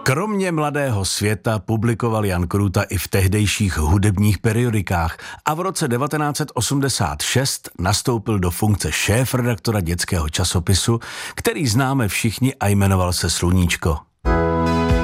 Kromě Mladého světa publikoval Jan Krůta i v tehdejších hudebních periodikách a v roce 1986 nastoupil do funkce šéfredaktora dětského časopisu, který známe všichni a jmenoval se Sluníčko.